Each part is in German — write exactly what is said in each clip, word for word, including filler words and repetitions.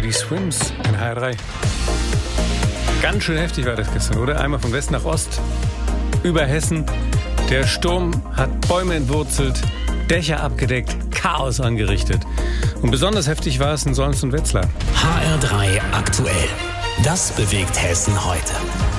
Lady Swims in H R drei. Ganz schön heftig war das gestern, oder? Einmal von West nach Ost, über Hessen. Der Sturm hat Bäume entwurzelt, Dächer abgedeckt, Chaos angerichtet. Und besonders heftig war es in Solms und Wetzlar. H R drei aktuell. Das bewegt Hessen heute.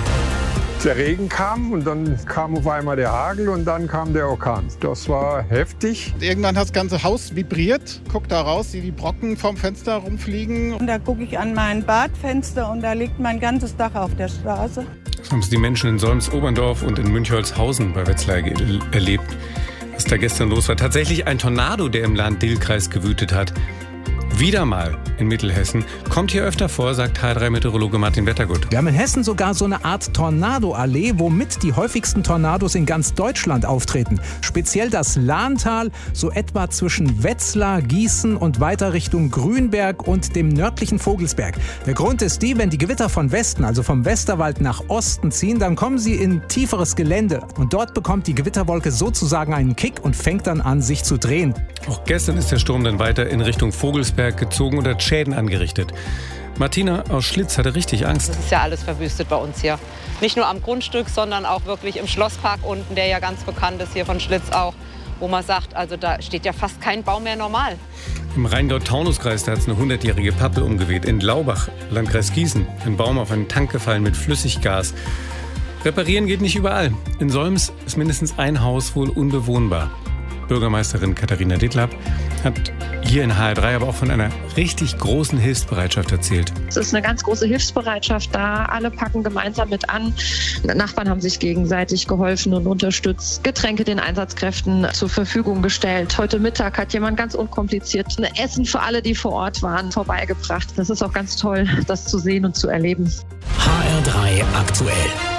Der Regen kam und dann kam auf einmal der Hagel und dann kam der Orkan. Das war heftig. Irgendwann hat das ganze Haus vibriert. Guck da raus, sehe die Brocken vom Fenster rumfliegen. Und da gucke ich an mein Badfenster und da liegt mein ganzes Dach auf der Straße. Das haben die Menschen in Solms-Oberndorf und in Münchholzhausen bei Wetzlar ge- erlebt, was da gestern los war. Tatsächlich ein Tornado, der im Lahn-Dill-Kreis gewütet hat. Wieder mal in Mittelhessen. Kommt hier öfter vor, sagt H R drei-Meteorologe Martin Wettergut. Wir haben in Hessen sogar so eine Art Tornado-Allee, womit die häufigsten Tornados in ganz Deutschland auftreten. Speziell das Lahntal, so etwa zwischen Wetzlar, Gießen und weiter Richtung Grünberg und dem nördlichen Vogelsberg. Der Grund ist die, wenn die Gewitter von Westen, also vom Westerwald nach Osten ziehen, dann kommen sie in tieferes Gelände. Und dort bekommt die Gewitterwolke sozusagen einen Kick und fängt dann an, sich zu drehen. Auch gestern ist der Sturm dann weiter in Richtung Vogelsberg gezogen und hat Schäden angerichtet. Martina aus Schlitz hatte richtig Angst. Das ist ja alles verwüstet bei uns hier. Nicht nur am Grundstück, sondern auch wirklich im Schlosspark unten, der ja ganz bekannt ist hier von Schlitz auch, wo man sagt, also da steht ja fast kein Baum mehr normal. Im Rheingau-Taunus-Kreis, da hat es eine hundertjährige Pappel umgeweht. In Laubach, Landkreis Gießen, ein Baum auf einen Tank gefallen mit Flüssiggas. Reparieren geht nicht überall. In Solms ist mindestens ein Haus wohl unbewohnbar. Bürgermeisterin Katharina Dittlab hat hier in H R drei aber auch von einer richtig großen Hilfsbereitschaft erzählt. Es ist eine ganz große Hilfsbereitschaft da. Alle packen gemeinsam mit an. Nachbarn haben sich gegenseitig geholfen und unterstützt. Getränke den Einsatzkräften zur Verfügung gestellt. Heute Mittag hat jemand ganz unkompliziert ein Essen für alle, die vor Ort waren, vorbeigebracht. Das ist auch ganz toll, das zu sehen und zu erleben. H R drei aktuell.